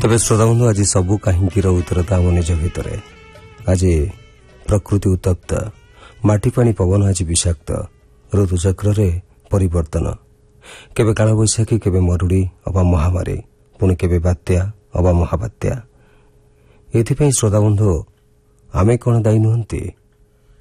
ତେବେ ଶ୍ରୋତାବନ୍ଧୁ, ଆଜି ସବୁ କାହିଁକିର ଉତ୍ତର ତ ଆମ ନିଜ ଭିତରେ। ଆଜି ପ୍ରକୃତି ଉତ୍ତପ୍ତ, ମାଟି ପାଣି ପବନ ଆଜି ବିଷାକ୍ତ, ଋତୁଚକ୍ରରେ ପରିବର୍ତ୍ତନ, କେବେ କାଳବୈଶାଖୀ, କେବେ ମରୁଡ଼ି ଅବା ମହାମାରୀ, ପୁଣି କେବେ ବାତ୍ୟା ଅବା ମହାବାତ୍ୟା। ଏଥିପାଇଁ ଶ୍ରୋତାବନ୍ଧୁ, ଆମେ କ'ଣ ଦାୟୀ ନୁହନ୍ତି?